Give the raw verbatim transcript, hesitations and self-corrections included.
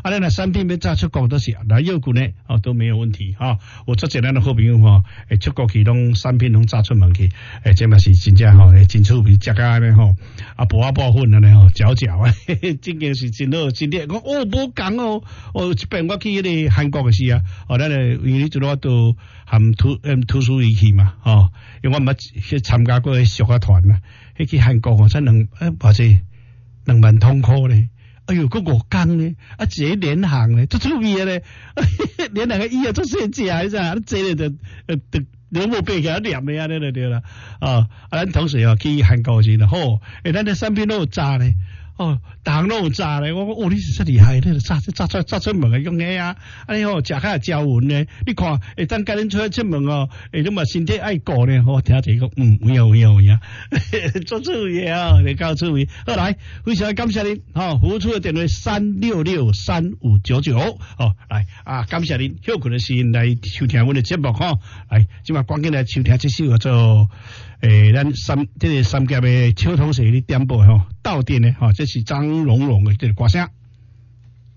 啊，那产品要炸出国都是来药股呢，哦都没有问题哈、哦。我做简单的好朋友哈，诶出国去拢产品拢炸出门去，诶这嘛是真正吼，诶真趣味，食个安尼吼，啊薄啊薄粉安尼吼，嚼嚼啊，真个是真好，真的。我哦无讲哦，哦一遍我去迄个韩国嘅时啊，哦咱诶因为做我都含图嗯图书仪器嘛，哦，因为我捌去参加过小学团啦，迄去韩国哦，才两诶或者两万通箍咧。哎呦，个五工呢，啊，一个联航呢，足趣味咧，联航个伊啊，足细只啊，啥，坐咧就呃，两无背起来念的啊，对对啦，啊，啊，咱同时哦去韩国时呢，好，诶，咱的产品都有炸咧。哦，糖都有炸咧，我讲哦，你是真厉害，你炸炸出炸出门个用个啊，安尼吼，食较招魂咧。你看，诶，等家恁出出门哦，诶，你嘛身体爱顾咧，好听者讲，嗯，有影有影有影，做趣味啊，你搞趣味。好来，非常感谢您，好、哦，付出的电话三六六三五九九，哦，来啊，感谢您，休困的时间来收听我的节目哈，来，今晚赶紧来收听这首叫做。诶，咱三这个三甲的秋通社的点播吼，到店的吼，这是张荣荣的这个歌声。